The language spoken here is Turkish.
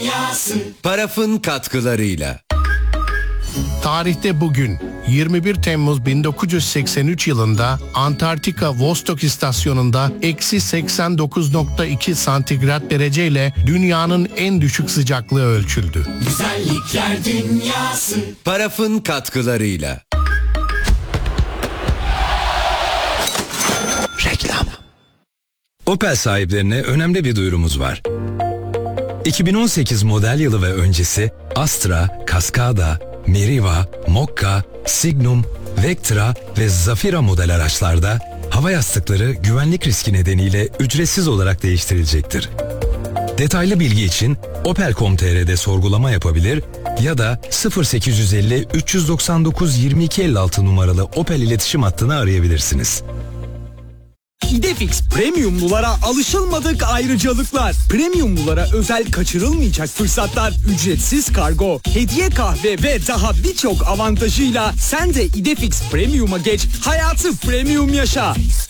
Paraf'ın katkılarıyla. Tarihte bugün 21 Temmuz 1983 yılında Antarktika Vostok istasyonunda -89.2 santigrat dereceyle dünyanın en düşük sıcaklığı ölçüldü. Güzellikler dünyası. Paraf'ın katkılarıyla. Reklam. Opel sahiplerine önemli bir duyurumuz var. 2018 model yılı ve öncesi Astra, Cascada, Meriva, Mokka, Signum, Vectra ve Zafira model araçlarda hava yastıkları güvenlik riski nedeniyle ücretsiz olarak değiştirilecektir. Detaylı bilgi için Opel.com.tr'de sorgulama yapabilir ya da 0850 399 2256 numaralı Opel iletişim hattını arayabilirsiniz. İdefix Premiumlulara alışılmadık ayrıcalıklar. Premiumlulara özel kaçırılmayacak fırsatlar, ücretsiz kargo, hediye kahve ve daha birçok avantajıyla sen de İdefix Premium'a geç, hayatı premium yaşa.